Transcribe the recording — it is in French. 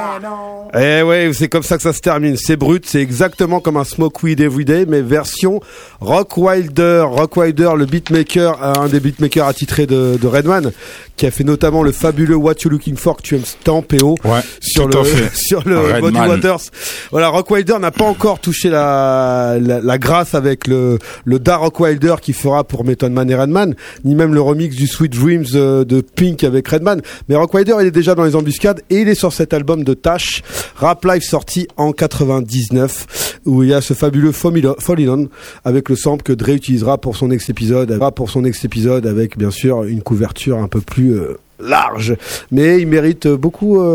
Eh ouais, c'est comme ça que ça se termine. C'est brut, c'est exactement comme un Smoke Weed Everyday, mais version Rock Wilder. Rock Wilder, le beatmaker, un des beatmakers attitrés de Redman, qui a fait notamment le fabuleux What You Looking For que tu aimes tant, PO, sur le Body Waters. Voilà, Rock Wilder n'a pas encore touché la grâce avec le Da Rock Wilder qui fera pour Method Man et Redman, ni même le remix du Sweet Dreams de Pink avec Redman. Mais Rock Wilder, il est déjà dans les embuscades et il est sur cet album de Tash, Rap Life, sorti en 99, où il y a ce fabuleux Fallin' On avec le sample que Dre utilisera pour son next épisode, avec bien sûr une couverture un peu plus large. Mais il mérite beaucoup